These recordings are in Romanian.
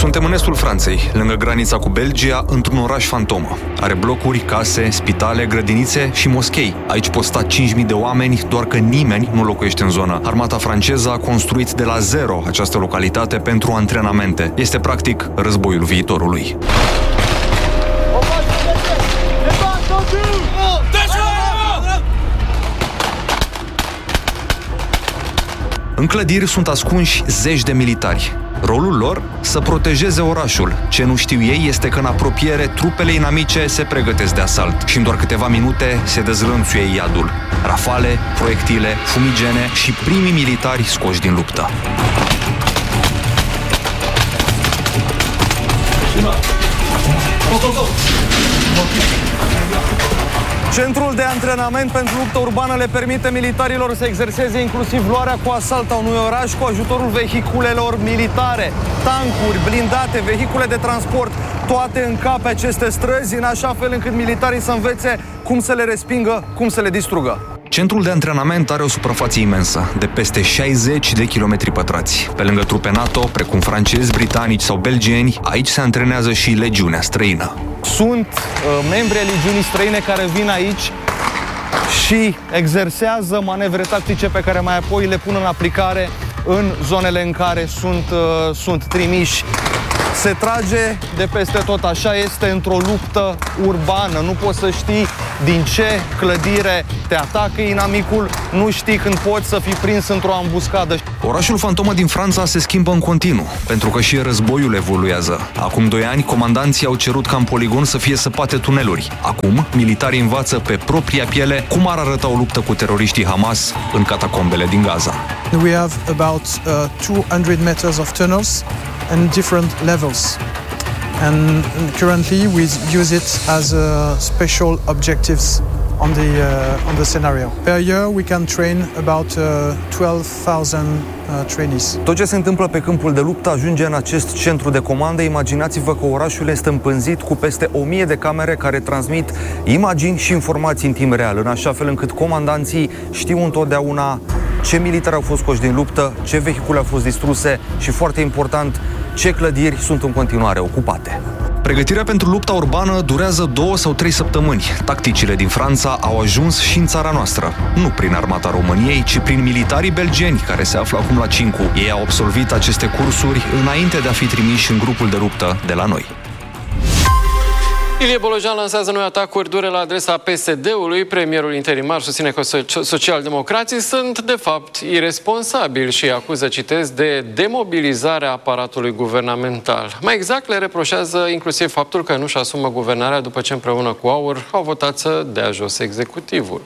Suntem în estul Franței, lângă granița cu Belgia, într-un oraș fantomă. Are blocuri, case, spitale, grădinițe și moschei. Aici pot sta 5.000 de oameni, doar că nimeni nu locuiește în zonă. Armata franceză a construit de la zero această localitate pentru antrenamente. Este practic războiul viitorului. În clădiri sunt ascunși zeci de militari. Rolul lor? Să protejeze orașul. Ce nu știu ei este că în apropiere trupele inamice se pregătesc de asalt și în doar câteva minute se dezlănțuie iadul. Rafale, proiectile, fumigene și primii militari scoși din luptă. Centrul de antrenament pentru luptă urbană le permite militarilor să exerseze inclusiv luarea cu asalt a unui oraș cu ajutorul vehiculelor militare. Tancuri, blindate, vehicule de transport, toate încap pe aceste străzi în așa fel încât militarii să învețe cum să le respingă, cum să le distrugă. Centrul de antrenament are o suprafață imensă, de peste 60 de kilometri pătrați. Pe lângă trupe NATO, precum francezi, britanici sau belgieni, aici se antrenează și legiunea străină. Sunt membri ai legiunii străine care vin aici și exersează manevre tactice pe care mai apoi le pun în aplicare în zonele în care sunt trimiși. Se trage de peste tot, așa este într-o luptă urbană. Nu poți să știi din ce clădire te atacă inamicul, nu știi când poți să fii prins într-o ambuscadă. Orașul fantomă din Franța se schimbă în continuu, pentru că și războiul evoluează. Acum 2 ani, comandanții au cerut ca în poligon să fie săpate tuneluri. Acum, militarii învață pe propria piele cum ar arăta o luptă cu teroriștii Hamas în catacombele din Gaza. We have about 200 meters of tunnels and different levels. And currently we use it as special objectives on the scenario. Per year we can train about 12,000 trainees. Tot ce se întâmplă pe câmpul de luptă ajunge în acest centru de comandă. Imaginați-vă că orașul este împânzit cu peste 1000 de camere care transmit imagini și informații în timp real, în așa fel încât comandanții știu întotdeauna ce militari au fost scoși din luptă, ce vehicule au fost distruse și, foarte important, ce clădiri sunt în continuare ocupate. Pregătirea pentru lupta urbană durează 2 sau 3 săptămâni. Tacticile din Franța au ajuns și în țara noastră. Nu prin armata României, ci prin militarii belgeni care se află acum la Cincu. Ei au absolvit aceste cursuri înainte de a fi trimiși în grupul de luptă de la noi. Ilie Bolojan lansează noi atacuri dure la adresa PSD-ului. Premierul interimar susține că socialdemocrații sunt, de fapt, iresponsabili și acuză, citez, de demobilizarea aparatului guvernamental. Mai exact, le reproșează inclusiv faptul că nu-și asumă guvernarea după ce împreună cu AUR au votat să dea jos executivul.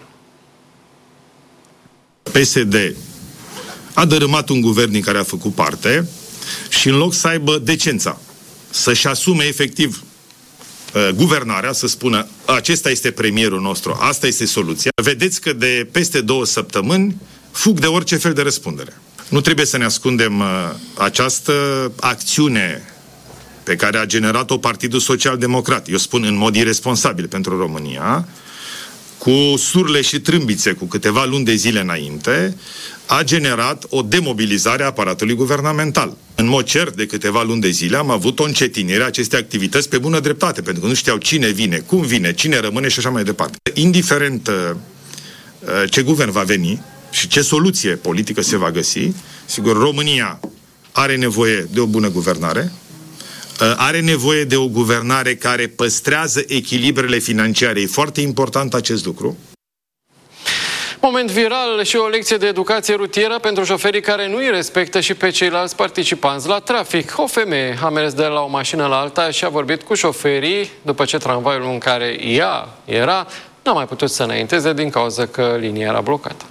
PSD a dărâmat un guvern din care a făcut parte și în loc să aibă decența să-și asume efectiv guvernarea, să spună acesta este premierul nostru, asta este soluția. Vedeți că de peste 2 săptămâni fug de orice fel de răspundere. Nu trebuie să ne ascundem această acțiune pe care a generat-o Partidul Social-Democrat, eu spun în mod irresponsabil pentru România, cu surle și trâmbițe cu câteva luni de zile înainte, a generat o demobilizare a aparatului guvernamental. În mod cert, de câteva luni de zile am avut o încetinire a acestei activități pe bună dreptate, pentru că nu știau cine vine, cum vine, cine rămâne și așa mai departe. Indiferent ce guvern va veni și ce soluție politică se va găsi, sigur, România are nevoie de o bună guvernare, are nevoie de o guvernare care păstrează echilibrele financiare. E foarte important acest lucru. Moment viral și o lecție de educație rutieră pentru șoferii care nu îi respectă și pe ceilalți participanți la trafic. O femeie a mers de la o mașină la alta și a vorbit cu șoferii după ce tramvaiul în care ea era n-a mai putut să înainteze din cauza că linia era blocată.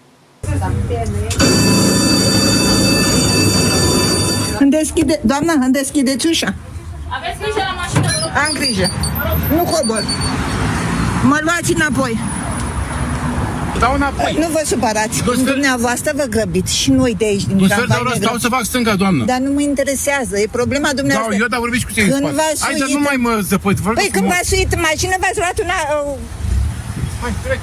Doamna, îmi deschideți ușa. Aveți grijă la mașină, vă rog. Am grijă. Nu cobor. Mă luați înapoi. Dau înapoi. Nu vă supărați. Dumneavoastră vă grăbiți și noi de aici, din tramvai ne stau să fac stânga, doamnă. Dar nu mă interesează. E problema dumneavoastră. Da, eu dar vorbiți cu cei în spate. Hai, dar nu mai mă zăpăți. Păi când v-ați suit în mașină, v-ați luat una... Hai, trec.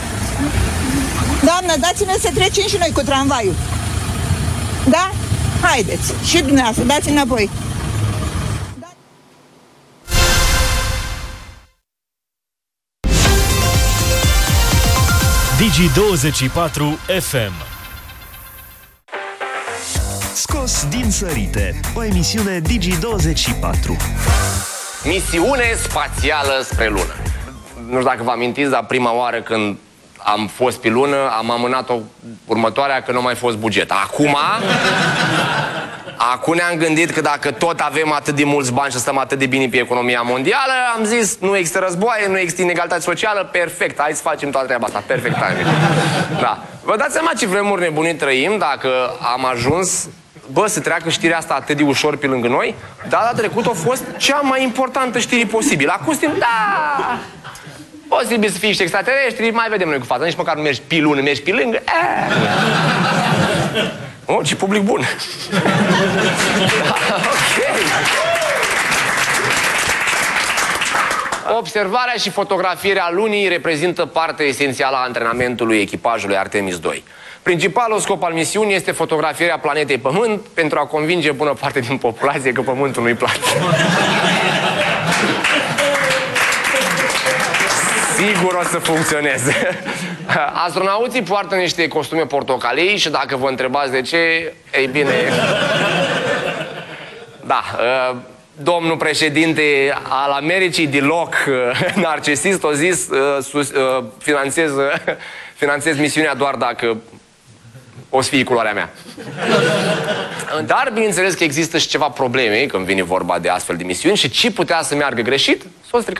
Doamnă, dați-ne să trecem și noi cu tramvaiul. Da? Hai. Haideți, și dumneavoastră, dați înapoi. Digi24 FM. Scos din sărite, o emisiune Digi24. Misiune spațială spre lună. Nu știu dacă vă amintiți, dar prima oară când am fost pe lună, am amânat-o următoarea că nu a mai fost buget. Acum ne-am gândit că dacă tot avem atât de mulți bani și stăm atât de bine pe economia mondială, am zis, nu există războaie, nu există inegalitate socială, perfect, hai să facem toată treaba asta, perfect timing. Da. Vă dați seama ce vremuri nebunii trăim dacă am ajuns, să treacă știrea asta atât de ușor pe lângă noi, dar data trecută a fost cea mai importantă știre posibilă. Acum suntem, da, posibil să fii și extraterestri, mai vedem noi cu fața, nici măcar nu mergi pe lună, mergi pe lângă. Oh, ce public bun! Ok! Observarea și fotografierea lunii reprezintă parte esențială a antrenamentului echipajului Artemis 2. Principalul scop al misiunii este fotografierea planetei Pământ pentru a convinge bună parte din populație că Pământul nu-i plat. Sigur o să funcționeze. Astronauții poartă niște costume portocalii și dacă vă întrebați de ce, ei bine... Da, domnul președinte al Americii, Deloc, narcisist, a zis, finanțez misiunea doar dacă o să fie culoarea mea. Dar, bineînțeles că există și ceva probleme când vine vorba de astfel de misiuni și ce putea să meargă greșit, s-o stricat.